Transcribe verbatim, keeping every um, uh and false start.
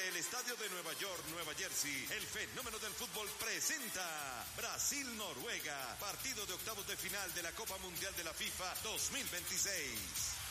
Desde el estadio de Nueva York, Nueva Jersey, el fenómeno del fútbol presenta Brasil-Noruega, partido de octavos de final de la Copa Mundial de la FIFA dos mil veintiséis.